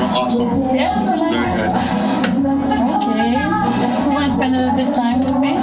awesome. Yes. Very good. Okay. You want to spend a bit of time with me?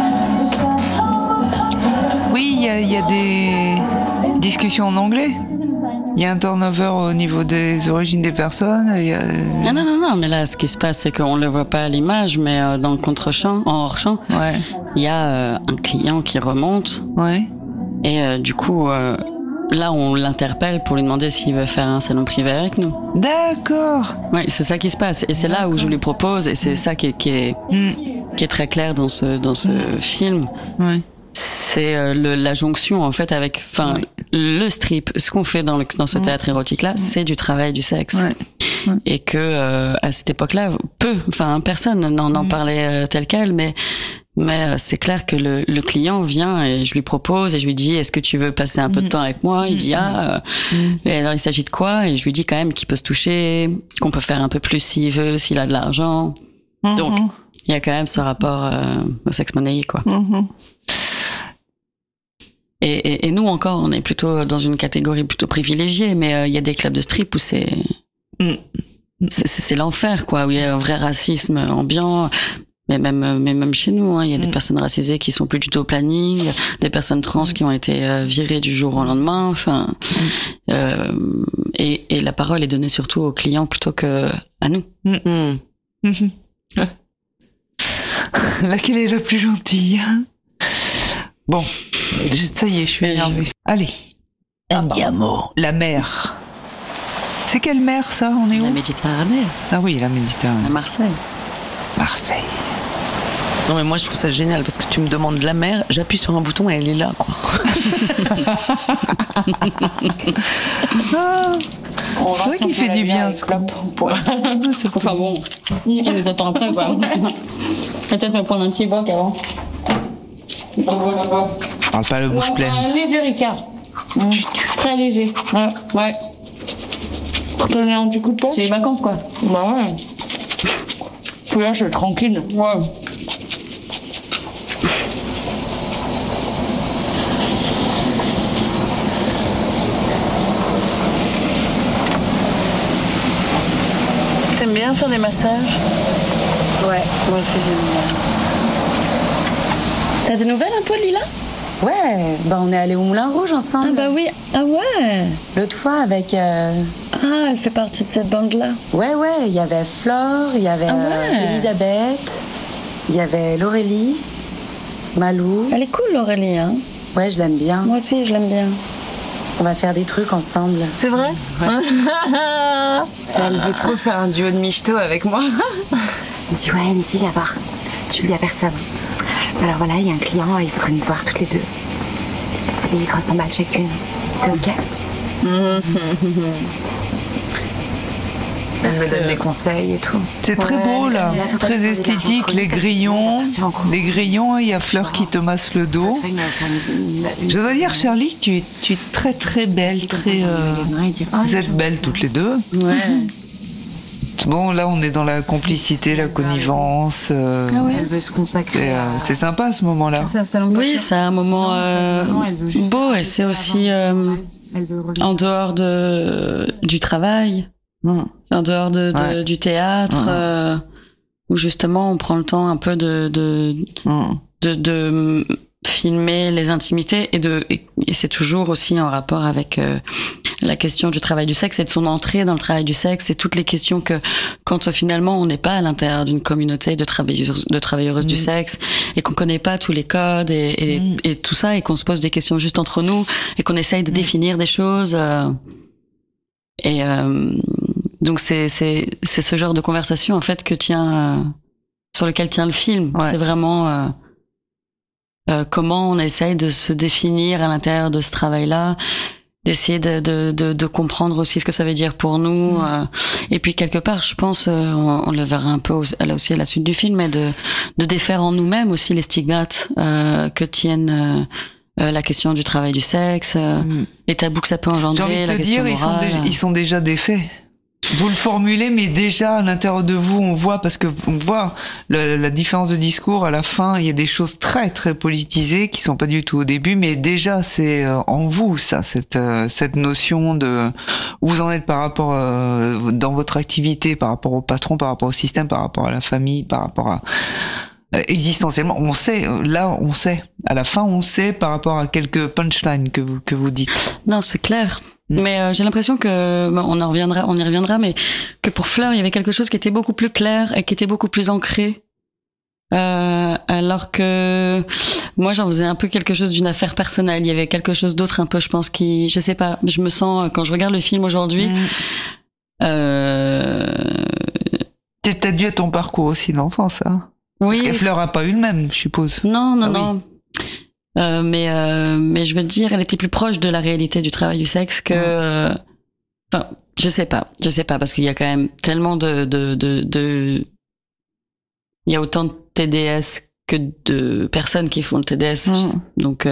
Oui, il y a des discussions en anglais. Il y a un turnover au niveau des origines des personnes. Non, mais là, ce qui se passe, c'est qu'on le voit pas à l'image, mais dans le contre-champ, en hors-champ, Ouais. il y a un client qui remonte. Ouais. Et du coup, là, on l'interpelle pour lui demander s'il veut faire un salon privé avec nous. D'accord. Ouais, c'est ça qui se passe. Et c'est là où je lui propose, et c'est ça qui est très clair dans ce film. Ouais. C'est la jonction en fait avec, le strip. Ce qu'on fait dans ce théâtre érotique là, c'est du travail du sexe. Ouais. Et que à cette époque-là, personne n'en parlait tel quel, mais c'est clair que le client vient et je lui propose et je lui dis est-ce que tu veux passer un peu de temps avec moi? Il dit et alors il s'agit de quoi? Et je lui dis quand même qu'il peut se toucher, qu'on peut faire un peu plus s'il veut, s'il a de l'argent. Donc il y a quand même ce rapport au sexe monnayé quoi. Et nous encore, on est plutôt dans une catégorie plutôt privilégiée, mais il y a des clubs de strip où c'est l'enfer quoi, où il y a un vrai racisme ambiant. Mais même chez nous, il y a des personnes racisées qui sont plus du tout au planning, des personnes trans qui ont été virées du jour au lendemain. Enfin, et la parole est donnée surtout aux clients plutôt que à nous. Laquelle est la plus gentille? Bon, ça y est, je suis énervée. Allez. Andiamo. La mer. C'est quelle mer ça? On est où? La Méditerranée. Ah oui, la Méditerranée. À Marseille. Marseille. Non mais moi je trouve ça génial parce que tu me demandes de la mer, j'appuie sur un bouton et elle est là quoi. C'est vrai qu'il fait du bien ce coup. Enfin bon, ce qui nous attend après quoi. Peut-être me prendre un petit boc avant. Parle pas la bouche pleine. Léger Ricard. Très léger. Ouais. Donner un petit coup de poche. C'est les vacances quoi. Bah ouais. Puis là je suis tranquille. Ouais. T'aimes bien faire des massages? Ouais, moi aussi j'aime bien. T'as des nouvelles un peu, Lila? Ouais, on est allé au Moulin Rouge ensemble. Ah bah oui, ah ouais. L'autre fois avec... Ah, elle fait partie de cette bande-là. Ouais, il y avait Flore, il y avait Elisabeth, il y avait Laurélie, Malou. Elle est cool, Laurélie, hein. Ouais, je l'aime bien. Moi aussi, je l'aime bien. On va faire des trucs ensemble. C'est vrai? Elle veut trop faire un duo de michto avec moi. Je me dis, ouais, Nancy, viens voir. Tu le dis à personne. Alors voilà, il y a un client, il faudrait nous voir toutes les deux. Ça paye 300 balles chacune. C'est ok? Elle me donne des conseils et tout. C'est très beau là, très esthétique, les grillons, il y a Fleur qui te masse le dos. Je dois dire, Charlie, tu es très très belle, très. Vous êtes belles toutes les deux. Ouais. Bon, là, on est dans la complicité, la connivence. Elle veut se consacrer. C'est sympa à ce moment-là. Oui, c'est un moment beau et c'est aussi en dehors du travail. C'est en dehors du théâtre où justement on prend le temps un peu de filmer les intimités et c'est toujours aussi en rapport avec la question du travail du sexe et de son entrée dans le travail du sexe et toutes les questions que quand finalement on n'est pas à l'intérieur d'une communauté de travailleuses du sexe et qu'on connaît pas tous les codes et tout ça et qu'on se pose des questions juste entre nous et qu'on essaye de définir des choses donc c'est ce genre de conversation en fait sur lequel tient le film. C'est vraiment comment on essaye de se définir à l'intérieur de ce travail-là, d'essayer de comprendre aussi ce que ça veut dire pour nous. Et puis quelque part, je pense, on le verra un peu aussi à la suite du film, mais de défaire en nous-mêmes aussi les stigmates que tiennent la question du travail du sexe, les tabous que ça peut engendrer, la question morale. Ils sont déjà défaits. Vous le formulez, mais déjà à l'intérieur de vous, on voit la différence de discours à la fin. Il y a des choses très très politisées qui sont pas du tout au début, mais déjà c'est en vous ça, cette notion de où vous en êtes par rapport dans votre activité, par rapport au patron, par rapport au système, par rapport à la famille, par rapport à existentiellement. On sait, à la fin, on sait par rapport à quelques punchlines que vous dites. Non, c'est clair. Mais j'ai l'impression que on y reviendra, mais que pour Fleur, il y avait quelque chose qui était beaucoup plus clair et qui était beaucoup plus ancré. Alors que moi, j'en faisais un peu quelque chose d'une affaire personnelle. Il y avait quelque chose d'autre un peu, je pense, je sais pas, je me sens, quand je regarde le film aujourd'hui, C'est peut-être dû à ton parcours aussi d'enfance, hein. Oui. Parce que Fleur a pas eu le même, je suppose. Non. Oui. Mais je veux dire, elle était plus proche de la réalité du travail du sexe que. Enfin, je sais pas, parce qu'il y a quand même tellement il y a autant de TDS que de personnes qui font le TDS, donc.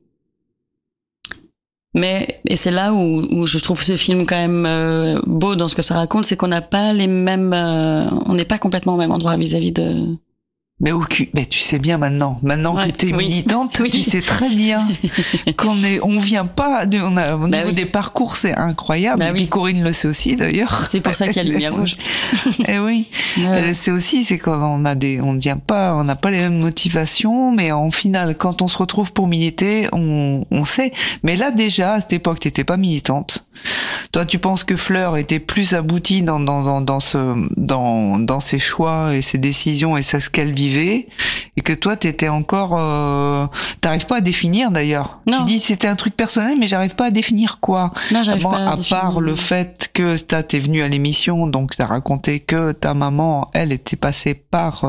Et c'est là où je trouve ce film quand même beau dans ce que ça raconte, c'est qu'on n'a pas les mêmes, on n'est pas complètement au même endroit vis-à-vis de. Mais tu sais bien maintenant que t'es militante, tu sais très bien on vient pas au niveau des parcours, c'est incroyable. Et puis Corinne le sait aussi d'ailleurs. C'est pour ça qu'il y a la lumière rouge. Et oui. Elle le sait aussi, c'est quand on n'a pas les mêmes motivations, mais en final, quand on se retrouve pour militer, on sait. Mais là, déjà, à cette époque, t'étais pas militante. Toi, tu penses que Fleur était plus aboutie dans ses choix et ses décisions et c'est ce qu'elle vivait, et que toi t'étais encore t'arrives pas à définir d'ailleurs. Non. Tu dis c'était un truc personnel, mais j'arrive pas à définir quoi. Non, j'arrive pas à à définir. part le fait que t'es venue à l'émission, donc t'as raconté que ta maman, elle était passée par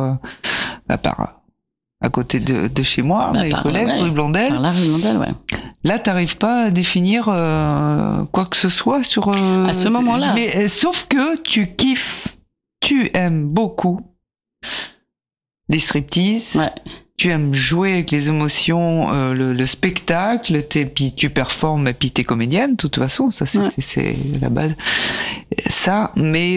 à côté de chez moi, mes collègues, rue Blondel. Par la rue Blondel, ouais. Là, t'arrives pas à définir quoi que ce soit sur. À ce moment-là. Mais sauf que tu aimes beaucoup les striptease. Ouais. Tu aimes jouer avec les émotions, le spectacle. Puis tu performes, et puis t'es comédienne. De toute façon, ça c'est la base. Ça, mais.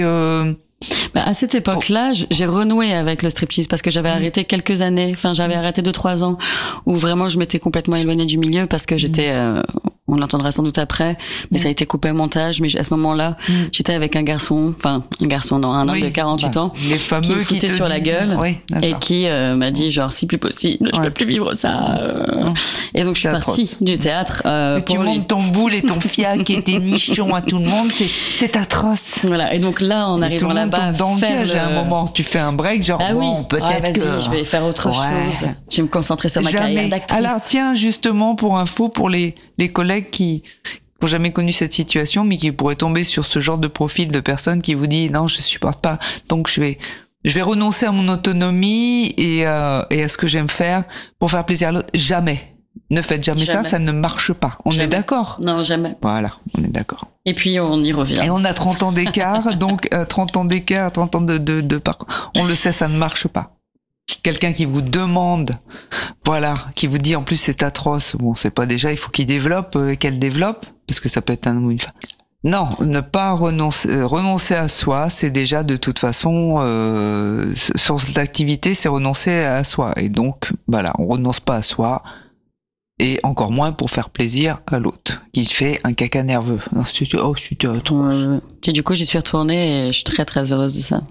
À cette époque-là, j'ai renoué avec le striptease parce que j'avais arrêté quelques années. Enfin, j'avais arrêté 2-3 ans où vraiment je m'étais complètement éloignée du milieu parce que j'étais. On l'entendra sans doute après, mais ça a été coupé au montage. Mais à ce moment-là, j'étais avec un garçon, un homme de 48 ans, les fameux qui me foutait sur la gueule et qui m'a dit genre si plus possible, je peux plus vivre ça. Et donc je suis partie du théâtre. Tu montes ton boule et ton fiac et tes nichons à tout le monde, c'est atroce. Voilà. Et donc là, en arrivant là-bas, dans le piège, à un moment, tu fais un break, genre peut-être que je vais faire autre chose. Je vais me concentrer sur ma carrière d'actrice. Alors tiens, justement pour info, pour les collègues qui n'ont jamais connu cette situation, mais qui pourraient tomber sur ce genre de profil de personne qui vous dit non, je supporte pas, donc je vais renoncer à mon autonomie et à ce que j'aime faire pour faire plaisir à l'autre. Jamais. Ne faites jamais ça ne marche pas. On est d'accord? Non, jamais. Voilà, on est d'accord. Et puis on y revient. Et on a 30 ans d'écart, donc 30 ans d'écart, 30 ans de parcours. On le sait, ça ne marche pas. Quelqu'un qui vous demande, qui vous dit en plus c'est atroce, bon c'est pas déjà, il faut qu'il développe, qu'elle développe, parce que ça peut être un homme ou une femme. Non, ne pas renoncer à soi, c'est déjà de toute façon, sur cette activité, c'est renoncer à soi. Et donc, on renonce pas à soi, et encore moins pour faire plaisir à l'autre, qui fait un caca nerveux. C'était atroce. Et du coup, j'y suis retournée et je suis très très heureuse de ça.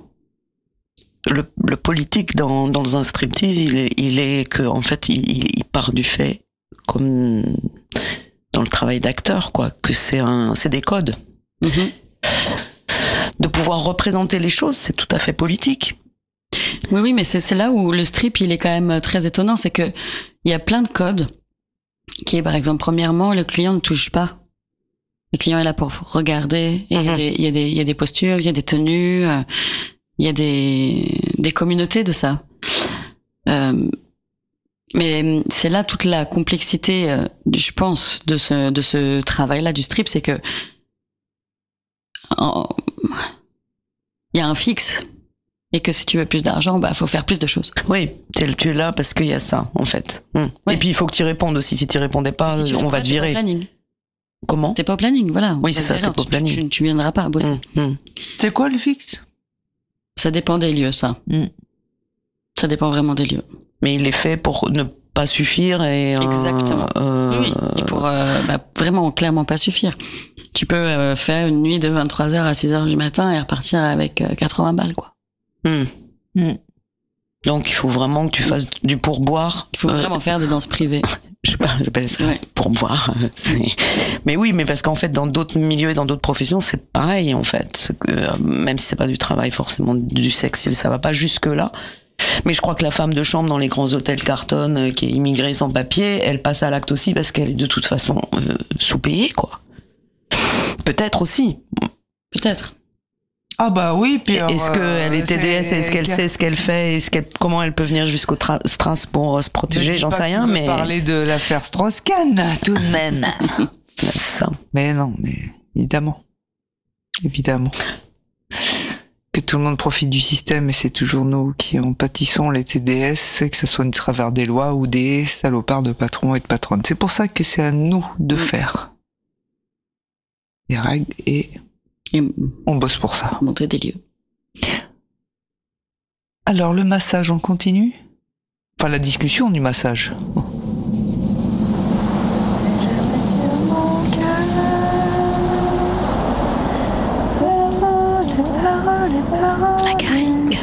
Le politique dans un striptease, il est que en fait il part du fait, comme dans le travail d'acteur, quoi, que c'est des codes. De pouvoir représenter les choses, c'est tout à fait politique. Oui, mais c'est là où le strip il est quand même très étonnant, c'est que il y a plein de codes qui est par exemple premièrement le client ne touche pas. Le client est là pour regarder. Et il y a des postures, il y a des tenues. Il y a des communautés de ça. Mais c'est là toute la complexité, je pense, de ce travail-là du strip, c'est que il y a un fixe et que si tu veux plus d'argent, faut faire plus de choses. Oui, tu es là parce qu'il y a ça, en fait. Ouais. Et puis il faut que tu répondes aussi. Si tu répondais pas, on va te virer. Comment? T'es pas au planning, voilà. Oui, c'est ça, t'es pas au planning. Tu viendras pas bosser. C'est quoi le fixe? Ça dépend des lieux, ça. Ça dépend vraiment des lieux. Mais il est fait pour ne pas suffire et... Exactement. Oui. Et pour vraiment, clairement pas suffire. Tu peux faire une nuit de 23h à 6h du matin et repartir avec 80 balles, quoi. Donc il faut vraiment que tu fasses du pourboire. Il faut vraiment faire des danses privées. Je sais pas, j'appelle ça pourboire. Mais oui, mais parce qu'en fait, dans d'autres milieux et dans d'autres professions, c'est pareil, en fait. Même si c'est pas du travail, forcément, du sexe, ça va pas jusque-là. Mais je crois que la femme de chambre dans les grands hôtels cartonne, qui est immigrée sans papier, elle passe à l'acte aussi parce qu'elle est de toute façon sous-payée, quoi. Peut-être aussi. Peut-être. Ah bah oui, puis est-ce qu'elle est TDS, est-ce qu'elle sait ce qu'elle fait, comment elle peut venir jusqu'au Stras pour se protéger, j'en sais rien, mais... parler de l'affaire Strauss-Kahn, tout de même. C'est ça. Mais non, mais évidemment. Que tout le monde profite du système et c'est toujours nous qui en pâtissons, les TDS, que ce soit au travers des lois ou des salopards de patrons et de patronnes. C'est pour ça que c'est à nous de faire les règles et on bosse pour ça. Monter des lieux. Alors, le massage, on continue? Enfin, la discussion du massage. La garrigue.